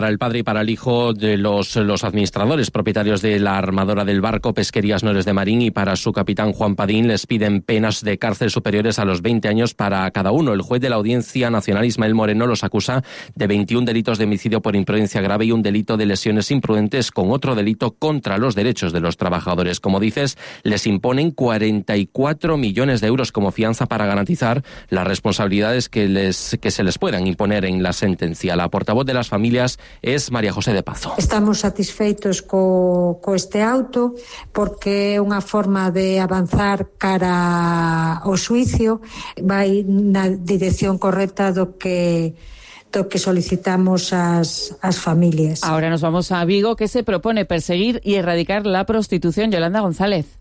Para el padre y para el hijo de los administradores propietarios de la armadora del barco Pesquerías Nores de Marín y para su capitán Juan Padín les piden penas de cárcel superiores a los 20 años para cada uno. El juez de la Audiencia Nacional Ismael Moreno los acusa de 21 delitos de homicidio por imprudencia grave y un delito de lesiones imprudentes con otro delito contra los derechos de los trabajadores. Como dices, les imponen 44 millones de euros como fianza para garantizar las responsabilidades que se les puedan imponer en la sentencia. La portavoz de las familias es María José de Pazo. Estamos satisfeitos co este auto porque é unha forma de avanzar cara ao xuicio, vai na dirección correcta do que solicitamos as familias. Ahora nos vamos a Vigo, que se propone perseguir y erradicar la prostitución. Yolanda González.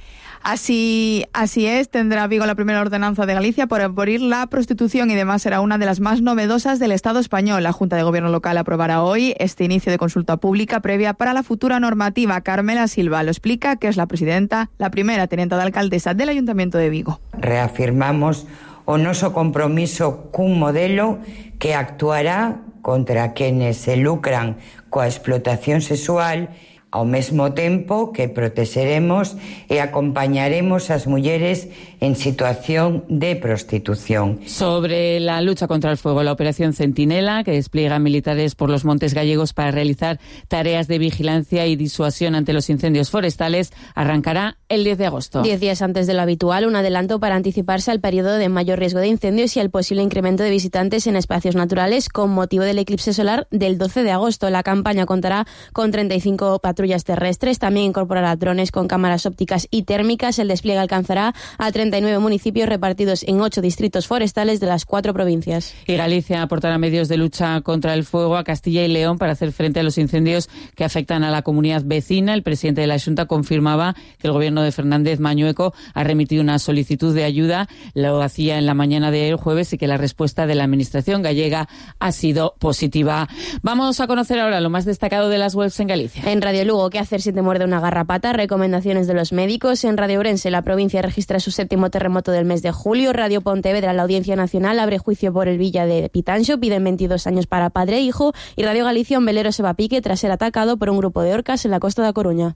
Así es, tendrá Vigo la primera ordenanza de Galicia por abolir la prostitución y además será una de las más novedosas del Estado español. La Junta de Gobierno local aprobará hoy este inicio de consulta pública previa para la futura normativa. Carmela Silva lo explica, que es la primera teniente de alcaldesa del Ayuntamiento de Vigo. Reafirmamos o noso compromiso cun modelo que actuará contra quienes se lucran coa explotación sexual, ao mesmo tempo que protexeremos e acompañaremos as mulleres en situación de prostitución. Sobre la lucha contra el fuego, la operación Centinela, que despliega militares por los montes gallegos para realizar tareas de vigilancia y disuasión ante los incendios forestales, arrancará el 10 de agosto. 10 días antes de lo habitual, un adelanto para anticiparse al periodo de mayor riesgo de incendios y al posible incremento de visitantes en espacios naturales con motivo del eclipse solar del 12 de agosto. La campaña contará con 35 patrullas terrestres, también incorporará drones con cámaras ópticas y térmicas. El despliegue alcanzará a 39 municipios repartidos en 8 distritos forestales de las 4 provincias. Y Galicia aportará medios de lucha contra el fuego a Castilla y León para hacer frente a los incendios que afectan a la comunidad vecina. El presidente de la Xunta confirmaba que el gobierno de Fernández Mañueco ha remitido una solicitud de ayuda, lo hacía en la mañana del jueves, y que la respuesta de la administración gallega ha sido positiva. Vamos a conocer ahora lo más destacado de las webs en Galicia. En Radio Lugo, ¿qué hacer si te muerde una garrapata? Recomendaciones de los médicos. En Radio Ourense, la provincia registra su 7º terremoto del mes de julio. Radio Pontevedra, la Audiencia Nacional abre juicio por el Villa de Pitanxo, piden 22 años para padre e hijo. Y Radio Galicia, un velero se va a pique tras ser atacado por un grupo de orcas en la costa da Coruña.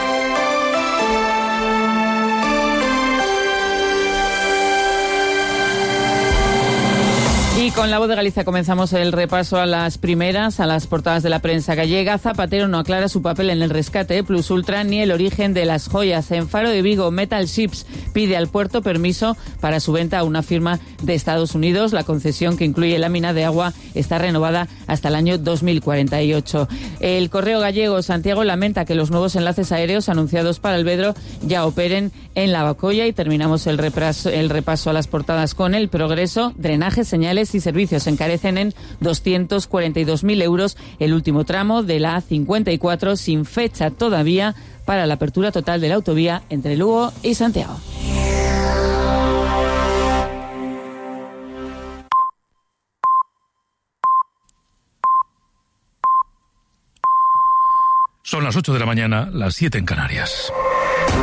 Y con La Voz de Galicia comenzamos el repaso a las portadas de la prensa gallega. Zapatero no aclara su papel en el rescate de Plus Ultra ni el origen de las joyas. En Faro de Vigo, Metal Ships pide al puerto permiso para su venta a una firma de Estados Unidos. La concesión, que incluye lámina de agua, está renovada hasta el año 2048. El Correo Gallego, Santiago, lamenta que los nuevos enlaces aéreos anunciados para el Vedro ya operen en Lavacolla. Y terminamos el repaso a las portadas con El Progreso. Drenajes, señales y servicios encarecen en 242.000 euros el último tramo de la A54, sin fecha todavía para la apertura total de la autovía entre Lugo y Santiago. Son las 8 de la mañana, las 7 en Canarias.